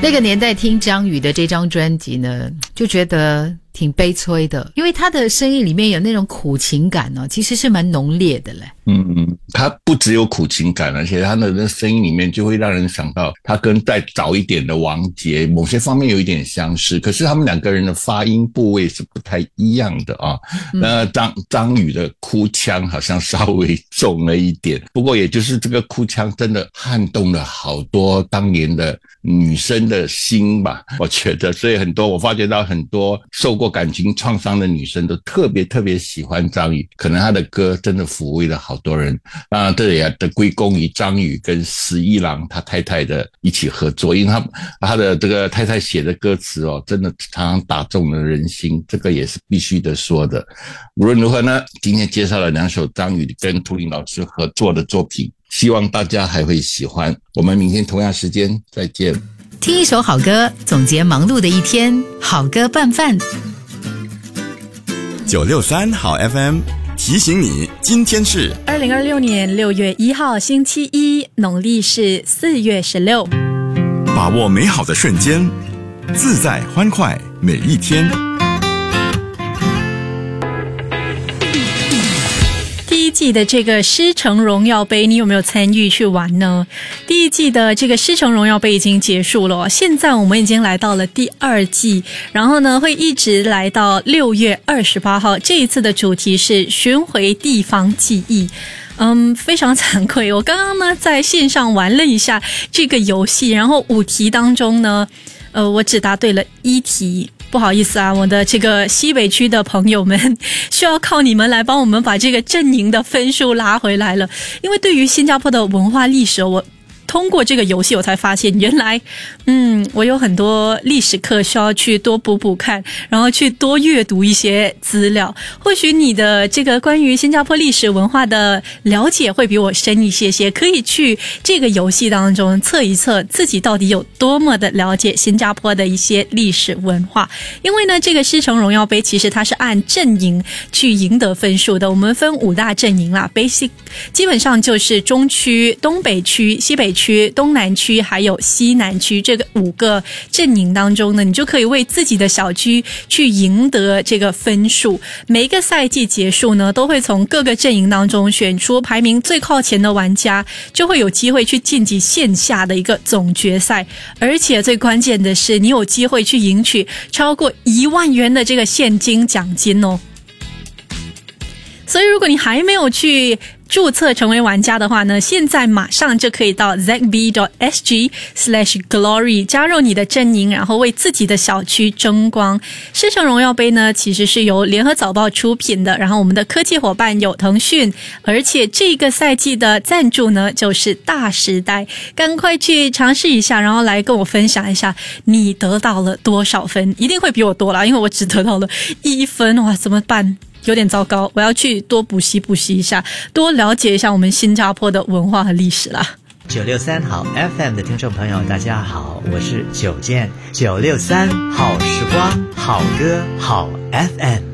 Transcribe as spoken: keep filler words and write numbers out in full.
那个年代听张宇的这张专辑呢，就觉得挺悲催的，因为他的声音里面有那种苦情感哦，其实是蛮浓烈的嘞。 嗯，他不只有苦情感，而且他的声音里面就会让人想到他跟再早一点的王杰某些方面有一点相似，可是他们两个人的发音部位是不太一样的啊。嗯、那张张宇的哭腔好像稍微重了一点，不过也就是这个哭腔真的撼动了好多当年的女生的心吧，我觉得，所以很多我发觉到很多受过感情创伤的女生都特别特别喜欢张宇，可能他的歌真的抚慰了好多人。当然这也得归功于张宇跟十一郎他太太的一起合作，因为他他的这个太太写的歌词哦，真的常常打中了人心，这个也是必须得说的。无论如何呢，今天介绍了两首张宇跟涂林老师合作的作品，希望大家还会喜欢。我们明天同样时间再见。 听一首好歌，总结忙碌的一天，好歌拌饭。 九六三好 F M 提醒你，今天是二零二六年六月一号星期一，农历是四月十六。 把握美好的瞬间，自在欢快每一天。 第一季的这个狮城荣耀杯，你有没有参与去玩呢？第一季的这个狮城荣耀杯已经结束了，现在我们已经来到了第二季，然后呢会一直来到六月二十八号。这一次的主题是寻回地方记忆。嗯，非常惭愧，我刚刚呢在线上玩了一下这个游戏，然后五题当中呢，呃，我只答对了一题。不好意思啊，我的这个西北区的朋友们，需要靠你们来帮我们把这个阵营的分数拉回来了。因为对于新加坡的文化历史，我通过这个游戏我才发现，原来嗯，我有很多历史课需要去多补补看，然后去多阅读一些资料。或许你的这个关于新加坡历史文化的了解会比我深一些些，可以去这个游戏当中测一测自己到底有多么的了解新加坡的一些历史文化。因为呢，这个狮城荣耀杯其实它是按阵营去赢得分数的，我们分五大阵营啦 ，basic 基本上就是中区、东北区、西北区、东南区还有西南区这个五个阵营当中呢，你就可以为自己的小区去赢得这个分数。每一个赛季结束呢，都会从各个阵营当中选出排名最靠前的玩家，就会有机会去晋级线下的一个总决赛。而且最关键的是，你有机会去赢取超过一万元的这个现金奖金哦。所以如果你还没有去注册成为玩家的话呢，现在马上就可以到 z b dot s g slash glory 加入你的阵营，然后为自己的小区争光。狮城荣耀杯呢，其实是由联合早报出品的，然后我们的科技伙伴有腾讯，而且这个赛季的赞助呢就是大时代。赶快去尝试一下，然后来跟我分享一下你得到了多少分，一定会比我多啦，因为我只得到了一分，哇，怎么办？有点糟糕，我要去多补习补习一下，多了解一下我们新加坡的文化和历史啦。 九六三好 F M 的听众朋友大家好，我是九健。九六三好时光，好歌好 F M。